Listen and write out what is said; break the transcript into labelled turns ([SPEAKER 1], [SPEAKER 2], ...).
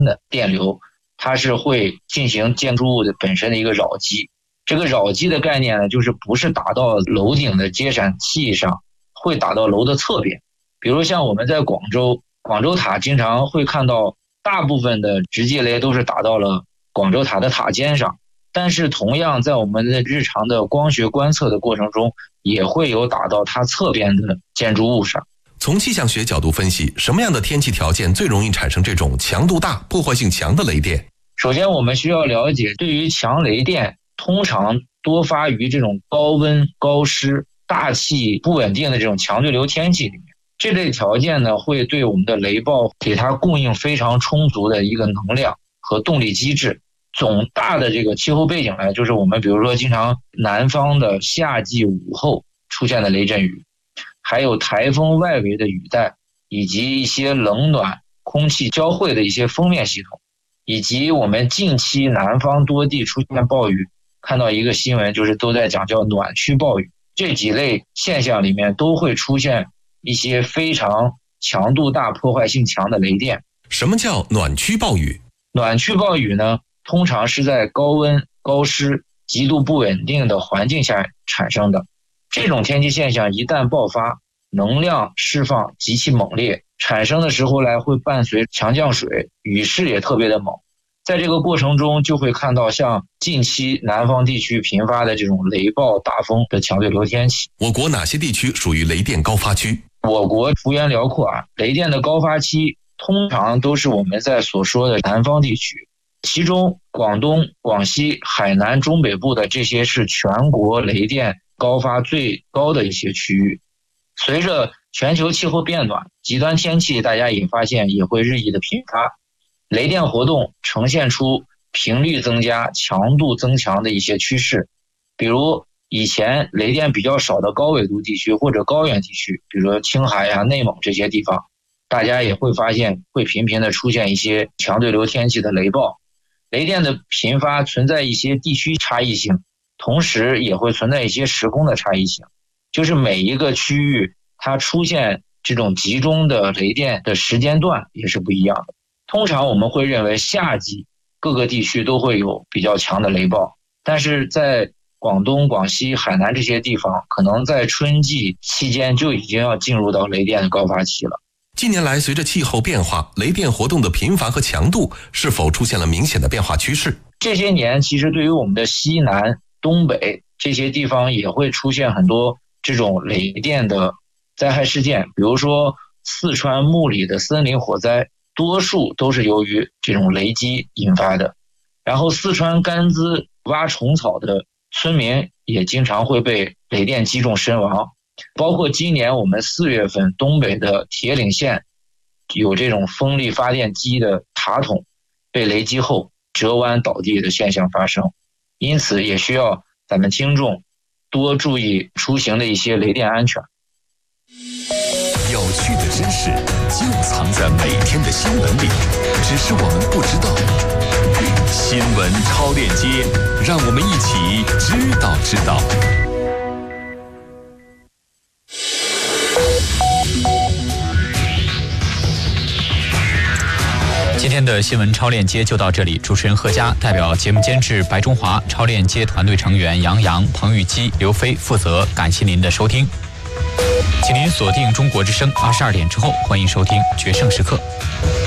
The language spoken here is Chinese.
[SPEAKER 1] 的电流，它是会进行建筑物的本身的一个扰击。这个扰击的概念呢，就是不是打到楼顶的接闪器上，会打到楼的侧边。比如像我们在广州塔经常会看到大部分的直击雷都是打到了广州塔的塔尖上，但是同样在我们的日常的光学观测的过程中，也会有打到它侧边的建筑物上。
[SPEAKER 2] 从气象学角度分析，什么样的天气条件最容易产生这种强度大、破坏性强的雷电？
[SPEAKER 1] 首先我们需要了解，对于强雷电通常多发于这种高温、高湿、大气不稳定的这种强对流天气里面。这类条件呢，会对我们的雷暴给它供应非常充足的一个能量和动力机制。总大的这个气候背景呢，就是我们比如说经常南方的夏季午后出现的雷阵雨，还有台风外围的雨带，以及一些冷暖空气交汇的一些锋面系统，以及我们近期南方多地出现暴雨，看到一个新闻就是都在讲叫暖区暴雨。这几类现象里面都会出现一些非常强度大、破坏性强的雷电。
[SPEAKER 2] 什么叫暖区暴雨？
[SPEAKER 1] 暖区暴雨呢，通常是在高温、高湿、极度不稳定的环境下产生的。这种天气现象一旦爆发，能量释放极其猛烈，产生的时候来会伴随强降水，雨势也特别的猛。在这个过程中就会看到像近期南方地区频发的这种雷暴大风的强对流天气。
[SPEAKER 2] 我国哪些地区属于雷电高发区？
[SPEAKER 1] 我国幅员辽阔雷电的高发期通常都是我们在所说的南方地区，其中广东、广西、海南、中北部的这些是全国雷电高发最高的一些区域。随着全球气候变暖，极端天气大家也发现也会日益的频发，雷电活动呈现出频率增加、强度增强的一些趋势。比如以前雷电比较少的高纬度地区或者高原地区，比如说青海内蒙这些地方，大家也会发现会频频的出现一些强对流天气的雷暴。雷电的频发存在一些地区差异性，同时也会存在一些时空的差异性，就是每一个区域它出现这种集中的雷电的时间段也是不一样的。通常我们会认为夏季各个地区都会有比较强的雷暴，但是在广东、广西、海南这些地方，可能在春季期间就已经要进入到雷电的高发期了。
[SPEAKER 2] 近年来，随着气候变化，雷电活动的频繁和强度是否出现了明显的变化趋势？
[SPEAKER 1] 这些年其实对于我们的西南、东北这些地方也会出现很多这种雷电的灾害事件，比如说四川木里的森林火灾，多数都是由于这种雷击引发的。然后四川甘孜挖虫草的村民也经常会被雷电击中身亡。包括今年我们4月份东北的铁岭县有这种风力发电机的塔筒被雷击后折弯倒地的现象发生。因此也需要咱们听众多注意出行的一些雷电安全。
[SPEAKER 3] 有趣的知识就藏在每天的新闻里，只是我们不知道。新闻超链接，让我们一起知道。
[SPEAKER 4] 今天的新闻超链接就到这里，主持人贺佳代表节目监制白中华、超链接团队成员杨洋、彭玉基、刘飞负责，感谢您的收听。请您锁定中国之声22点之后，欢迎收听决胜时刻。